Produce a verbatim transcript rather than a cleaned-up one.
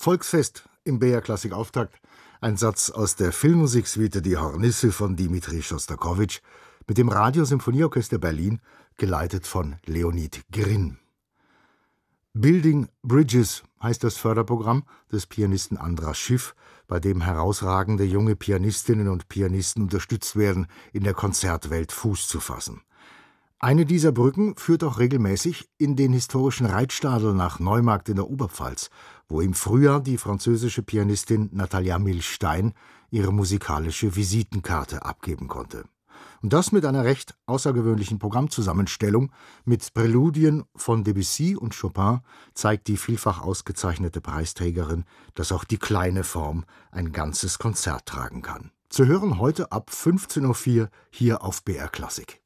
Volksfest im B R Klassik Auftakt. Ein Satz aus der Filmmusiksuite Die Hornisse von Dimitri Schostakowitsch mit dem Radiosymphonieorchester Berlin, geleitet von Leonid Grin. Building Bridges heißt das Förderprogramm des Pianisten Andras Schiff, bei dem herausragende junge Pianistinnen und Pianisten unterstützt werden, in der Konzertwelt Fuß zu fassen. Eine dieser Brücken führt auch regelmäßig in den historischen Reitstadel nach Neumarkt in der Oberpfalz, wo im Frühjahr die französische Pianistin Natalia Milstein ihre musikalische Visitenkarte abgeben konnte. Und das mit einer recht außergewöhnlichen Programmzusammenstellung mit Präludien von Debussy und Chopin zeigt die vielfach ausgezeichnete Preisträgerin, dass auch die kleine Form ein ganzes Konzert tragen kann. Zu hören heute ab fünfzehn Uhr vier hier auf B R Klassik.